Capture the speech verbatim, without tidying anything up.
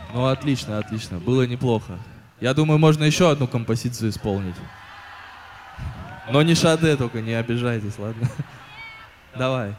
Ну, отлично, отлично. Было неплохо. Я думаю, можно еще одну композицию исполнить. Но не Шаде только, не обижайтесь, ладно? Давай.